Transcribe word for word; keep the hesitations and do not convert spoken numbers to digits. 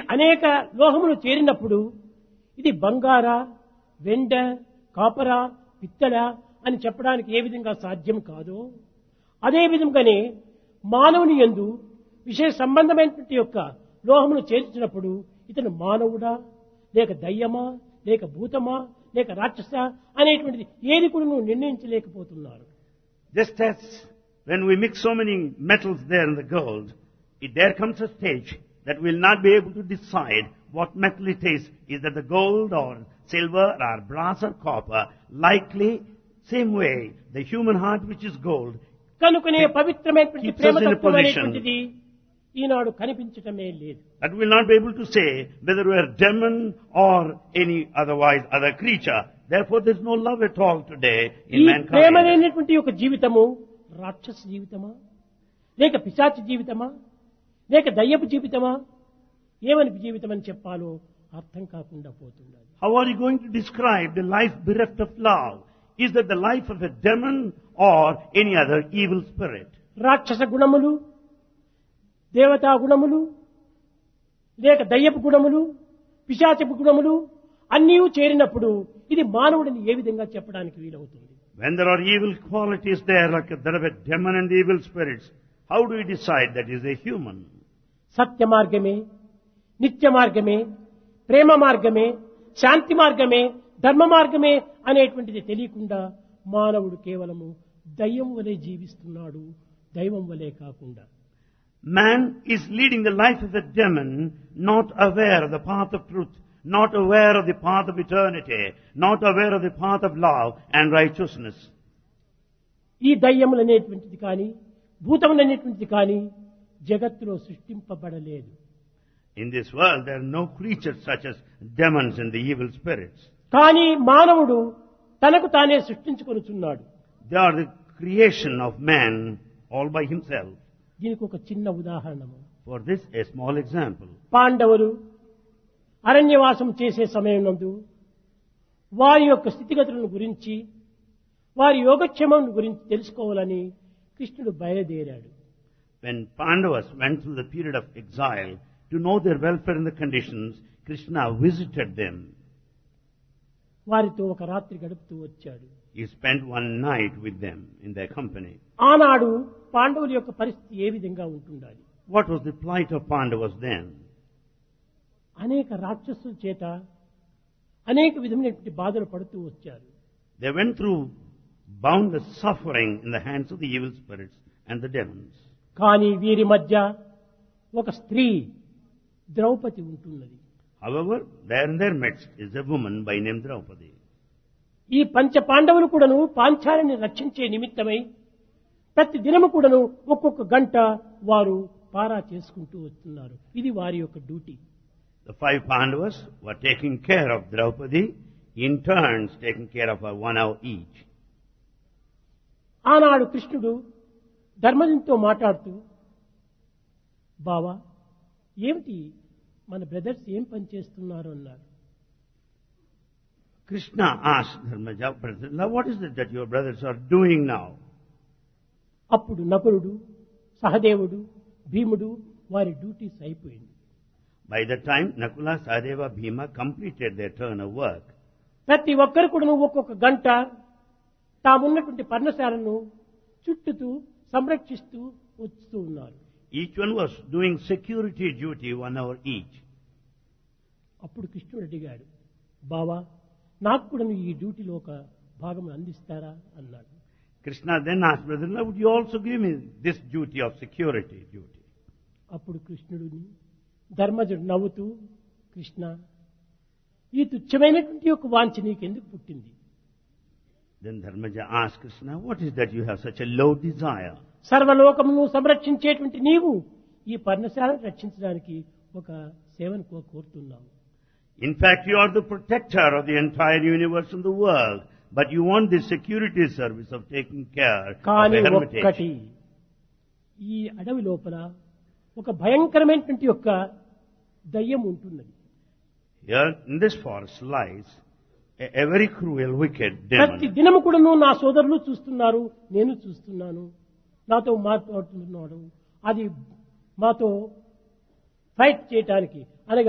అనేక లోహములు చేరినప్పుడు ఇది బంగార, వెండ, కాపర, పిత్తల అని చెప్పడానికి ఏ విధంగా సాధ్యం కాదో అదే విధంగానే మానవుని యందు విశేష సంబంధమైనటువంటి యొక్క లోహమును చేర్చినప్పుడు ఇతను మానవుడా లేక దయ్యమా లేక భూతమా లేక రాక్షస అనేటువంటిది ఏది కూడా నువ్వు నిర్ణయించలేకపోతున్నారు. Just as when we mix so many metals there in the gold, it, there comes a stage that we'll not be able to decide what metal it is. Is that the gold or silver or brass or copper? Likely, same way, the human heart which is gold కనుకనే పవిత్రమైనటువంటి keeps us in a ప్రేమతత్వం position అనేటువంటిది ఈనాడు కనిపించటమే లేదు. that we'll not be able to say whether we are demon or any otherwise other creature. Therefore, there's no love at all today in ఈ mankind. ప్రేమనేటువంటి ఒక జీవితము రాక్షస జీవితమా లేక పిశాచి జీవితమా లేక దయ్యపు జీవితమా ఏమని జీవితం అని చెప్పాలో అర్థం కాకుండా పోతున్నది. How are you going to describe the life bereft of love? Is that the life of a demon or any other evil spirit? రాక్షస గుణములు, దేవతా గుణములు, లేక దయ్యపు గుణములు, పిశాచపు గుణములు అన్నీ చేరినప్పుడు ఇది మానవుడిని ఏ విధంగా చెప్పడానికి వీలవుతుంది? When there are evil qualities there, like there are a demon and evil spirits, how do we decide that is a human? సత్య మార్గమే, నిత్య మార్గమే, ప్రేమ మార్గమే, శాంతి మార్గమే, ధర్మ మార్గమే అనేటువంటిది తెలియకుండా మానవుడు కేవలము దయ్యం వలె జీవిస్తున్నాడు, దైవం వలె కాకుండా. Man is leading the life of a demon, not aware of the path of truth, not aware of the path of eternity, not aware of the path of love and righteousness. ఈ దయ్యములు అనేటువంటిది కానీ భూతములు అనేటువంటిది కానీ జగత్తులో సృష్టింపబడలేదు. In this world, there are no creatures such as demons and the evil spirits. కానీ మానవుడు తనకు తానే సృష్టించుకొనుచున్నాడు. They are the creation of man all by himself. దీనికి ఒక చిన్న ఉదాహరణము. For this, a small example. పాండవులు అరణ్యవాసం చేసే సమయం నందు వారి యొక్క స్థితిగతులను గురించి వారి యోగక్షేమం గురించి తెలుసుకోవాలని కృష్ణుడు బయలుదేరాడు. When Pandavas went through the period of exile to know their welfare and the conditions, Krishna visited them. వారితో ఒక రాత్రి గడుపుతూ వచ్చాడు. He spent one night with them in their company. ఆనాడు పాండవుల యొక్క పరిస్థితి ఏ విధంగా ఉంటుండాలి? What was the plight of Pandavas then? అనేక రాక్షసుల చేత అనేక విధమైనటువంటి బాధలు పడుతూ వచ్చారు. They went through boundless suffering in the hands of the evil spirits and the demons. కానీ వీరి మధ్య ఒక స్త్రీ ద్రౌపది ఉంటున్నది. However, there in their midst is a woman by name Draupadi. ఈ పంచ పాండవులు కూడాను పాంచాలిని రక్షించే నిమిత్తమై ప్రతి దినము కూడాను ఒక్కొక్క గంట వారు పారా చేసుకుంటూ వస్తున్నారు. ఇది వారి యొక్క duty. The five Pandavas were taking care of Draupadi, in turns taking care of her one hour each. ఆనాడు కృష్ణుడు ధర్మజునితో మాట్లాడుతూ, బావా ఏమిటి మన బ్రదర్స్ ఏం పని చేస్తున్నారు అన్నారు. Krishna asked Dharmaja, "Brother, what is it that your brothers are doing now?" అప్పుడు నకులుడు, సహదేవుడు, భీముడు వారి డ్యూటీస్ అయిపోయింది. By that time, Nakula, Sahadeva, Bhima completed their turn of work. ప్రతి ఒక్కరు కూడా ఒక్కొక్క గంట తామున్నటువంటి పర్ణశాలను చుట్టుతూ సంరక్షిస్తూ వస్తూ ఉన్నారు. Each one was doing security duty one hour each. అప్పుడు కృష్ణుడు అడిగాడు, బావా నాకు కూడా ఈ డ్యూటీలో ఒక భాగం అందిస్తారా అన్నాడు. Krishna then asked, "Brother, would you also give me this duty of security duty?" అప్పుడు కృష్ణుడిని ధర్మజుడు నవ్వుతూ, కృష్ణ ఈ తుచ్చమైనటువంటి యొక్క వాంఛ నీకెందుకు పుట్టింది? Then Dharmaja asked Krishna, "What is that you have such a low desire?" సర్వలోకమును సంరక్షించేటువంటి నీవు ఈ పర్ణశాలను రక్షించడానికి ఒక సేవను కో- కోరుతున్నావు. In fact, you are the protector of the entire universe and the world, but you want the security service of taking care of కానీ the ఒక్కటి, hermitage. ఈ అడవి లోపల ఒక భయంకరమైనటువంటి యొక్క దయ్యం ఉంటున్నది. Here in this forest lies a, a very cruel, wicked ప్రతి demon. దినము కూడాను నా సోదరులు చూస్తున్నారు, నేను చూస్తున్నాను, నాతో మాట్లాడుతున్నాడు. అది మాతో ఫైట్ చేయటానికి